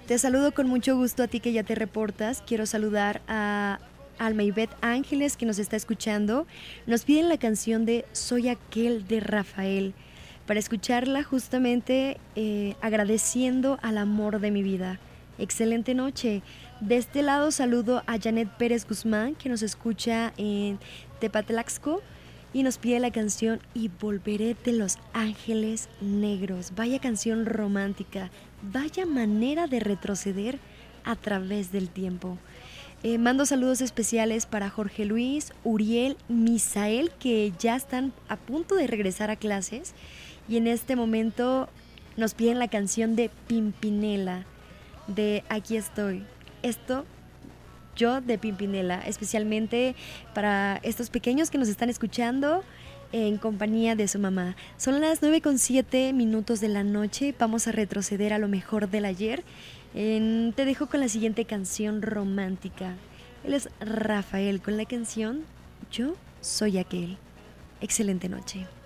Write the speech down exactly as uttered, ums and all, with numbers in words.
Te saludo con mucho gusto a ti que ya te reportas. Quiero saludar a Alma Ivette Ángeles, que nos está escuchando. Nos piden la canción de Soy Aquel de Rafael, para escucharla justamente eh, agradeciendo al amor de mi vida. Excelente noche. De este lado saludo a Janet Pérez Guzmán, que nos escucha en Tepatlaxco y nos pide la canción Y Volveré de Los Ángeles Negros. Vaya canción romántica, vaya manera de retroceder a través del tiempo. Eh, mando saludos especiales para Jorge Luis, Uriel, Misael, que ya están a punto de regresar a clases y en este momento nos piden la canción de Pimpinela, de Aquí Estoy. Esto yo de Pimpinela, especialmente para estos pequeños que nos están escuchando en compañía de su mamá. Son las nueve con siete minutos de la noche, vamos a retroceder a lo mejor del ayer. En, te dejo con la siguiente canción romántica. Él es Rafael con la canción Yo Soy Aquel. Excelente noche.